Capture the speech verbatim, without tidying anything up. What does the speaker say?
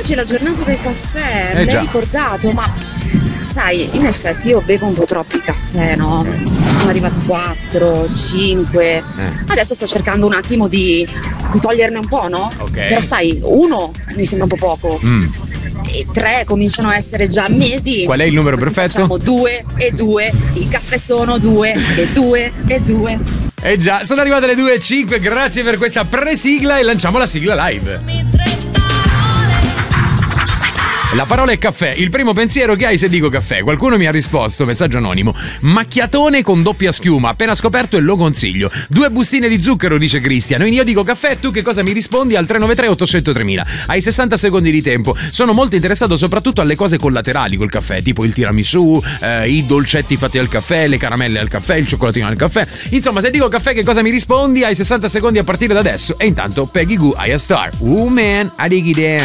oggi è la giornata del caffè, Eh me l'hai già. ricordato, ma sai, in effetti io bevo un po' troppi caffè, no? Sono arrivati quattro, cinque. Adesso sto cercando un attimo di, di toglierne un po', no? Ok. Però sai, uno mi sembra un po' poco. Mm. E tre cominciano a essere già mesi. Qual è il numero perfetto? Facciamo due e due. I caffè sono due e due e due. Eh già, sono arrivate le due e cinque, grazie per questa pre-sigla e lanciamo la sigla live. La parola è caffè. Il primo pensiero che hai se dico caffè. Qualcuno mi ha risposto, messaggio anonimo: macchiatone con doppia schiuma, appena scoperto e lo consiglio. Due bustine di zucchero, dice Cristian. Io dico caffè, tu che cosa mi rispondi? Al tre nove tre otto zero zero tremila. Hai sessanta secondi di tempo. Sono molto interessato soprattutto alle cose collaterali col caffè, tipo il tiramisù, eh, i dolcetti fatti al caffè, le caramelle al caffè, il cioccolatino al caffè. Insomma, se dico caffè che cosa mi rispondi? Hai sessanta secondi a partire da adesso. E intanto Peggy Goo, I A Star. Oh man, I dig it in.